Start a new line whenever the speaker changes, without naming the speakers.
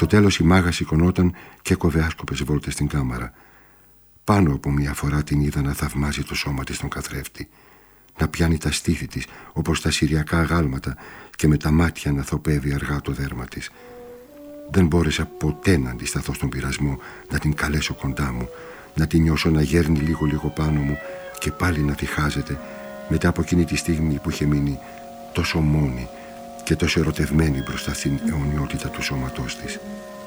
Στο τέλος η μάγα σηκωνόταν και έκοβε άσκοπες βόλτες στην κάμαρα. Πάνω από μία φορά την είδα να θαυμάζει το σώμα της στον καθρέφτη, να πιάνει τα στήθη της όπως τα συριακά αγάλματα και με τα μάτια να θοπεύει αργά το δέρμα της. Δεν μπόρεσα ποτέ να αντισταθώ στον πειρασμό, να την καλέσω κοντά μου, να την νιώσω να γέρνει λίγο πάνω μου και πάλι να διχάζεται μετά από εκείνη τη στιγμή που είχε μείνει τόσο μόνη και τόσο ερωτευμένη μπροστά στην αιωνιότητα του σώματός της.